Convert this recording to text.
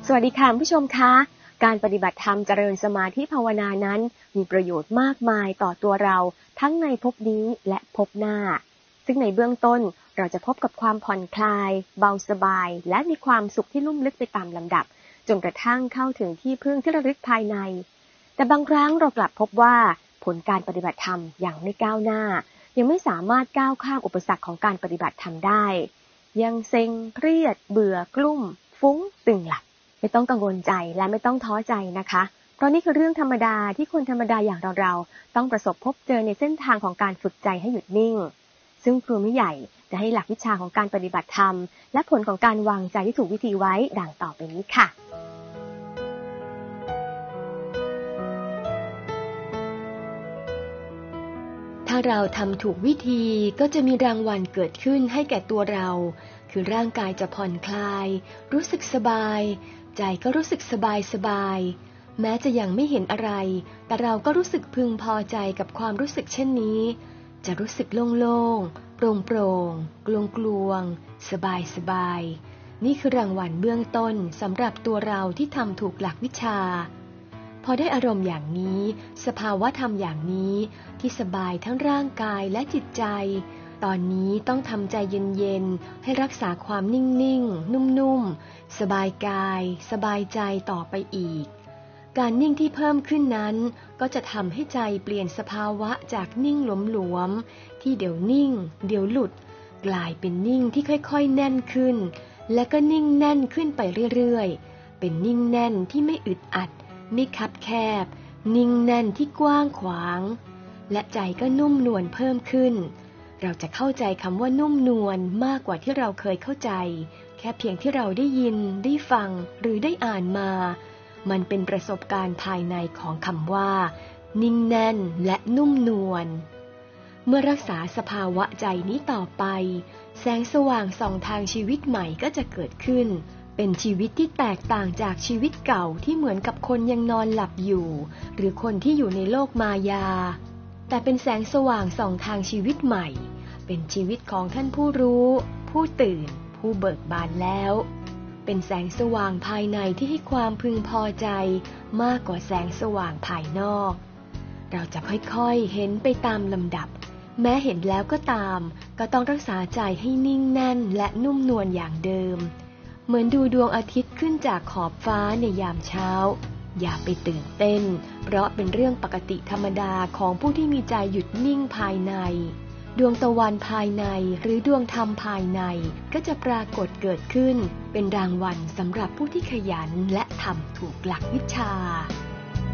สวัสดีค่ะผู้ชมคะการปฏิบัติธรรมเจริญสมาธิภาวนานั้นมีประโยชน์มากมายต่อตัวเราทั้งในภพนี้และภพหน้าซึ่งในเบื้องต้นเราจะพบกับความผ่อนคลายเบาสบายและมีความสุขที่ลุ่มลึกไปตามลำดับจนกระทั่งเข้าถึงที่พึ่งที่ระลึกภายในแต่บางครั้งเรากลับพบว่าผลการปฏิบัติธรรมยังไม่ก้าวหน้ายังไม่สามารถก้าวข้ามอุปสรรคของการปฏิบัติธรรมได้ยังเซ็งเครียดเบื่อกลุ้มฟุ้งตึงหลับไม่ต้องกังวลใจและไม่ต้องท้อใจนะคะเพราะนี่คือเรื่องธรรมดาที่คนธรรมดาอย่างเราต้องประสบพบเจอในเส้นทางของการฝึกใจให้หยุดนิ่งซึ่งครูมิใหญ่จะให้หลักวิชาของการปฏิบัติธรรมและผลของการวางใจที่ถูกวิธีไว้ดังต่อไปนี้ค่ะถ้าเราทำถูกวิธีก็จะมีรางวัลเกิดขึ้นให้แก่ตัวเราคือร่างกายจะผ่อนคลายรู้สึกสบายใจก็รู้สึกสบายแม้จะยังไม่เห็นอะไรแต่เราก็รู้สึกพึงพอใจกับความรู้สึกเช่นนี้จะรู้สึกโล่งๆโปร่งๆกลวงๆสบายนี่คือรางวัลเบื้องต้นสำหรับตัวเราที่ทำถูกหลักวิชาพอได้อารมณ์อย่างนี้สภาวะธรรมอย่างนี้ที่สบายทั้งร่างกายและจิตใจตอนนี้ต้องทำใจเย็นๆให้รักษาความนิ่งๆนุ่มๆสบายกายสบายใจต่อไปอีกการนิ่งที่เพิ่มขึ้นนั้นก็จะทำให้ใจเปลี่ยนสภาวะจากนิ่งหลวมๆที่เดี๋ยวนิ่งเดี๋ยวหลุดกลายเป็นนิ่งที่ค่อยๆแน่นขึ้นและก็นิ่งแน่นขึ้นไปเรื่อยๆเป็นนิ่งแน่นที่ไม่อึดอัดไม่คับแคบนิ่งแน่นที่กว้างขวางและใจก็นุ่มนวลเพิ่มขึ้นเราจะเข้าใจคำว่านุ่มนวลมากกว่าที่เราเคยเข้าใจแค่เพียงที่เราได้ยินได้ฟังหรือได้อ่านมามันเป็นประสบการณ์ภายในของคำว่านิ่งแน่นและนุ่มนวลเมื่อรักษาสภาวะใจนี้ต่อไปแสงสว่างส่องทางชีวิตใหม่ก็จะเกิดขึ้นเป็นชีวิตที่แตกต่างจากชีวิตเก่าที่เหมือนกับคนยังนอนหลับอยู่หรือคนที่อยู่ในโลกมายาแต่เป็นแสงสว่างส่องทางชีวิตใหม่เป็นชีวิตของท่านผู้รู้ผู้ตื่นผู้เบิกบานแล้วเป็นแสงสว่างภายในที่ให้ความพึงพอใจมากกว่าแสงสว่างภายนอกเราจะค่อยๆเห็นไปตามลำดับแม้เห็นแล้วก็ตามก็ต้องรักษาใจให้นิ่งแน่นและนุ่มนวลอย่างเดิมเหมือนดูดวงอาทิตย์ขึ้นจากขอบฟ้าในยามเช้าอย่าไปตื่นเต้นเพราะเป็นเรื่องปกติธรรมดาของผู้ที่มีใจหยุดนิ่งภายในดวงตะวันภายในหรือดวงธรรมภายในก็จะปรากฏเกิดขึ้นเป็นรางวัลสำหรับผู้ที่ขยันและทำถูกหลักวิชา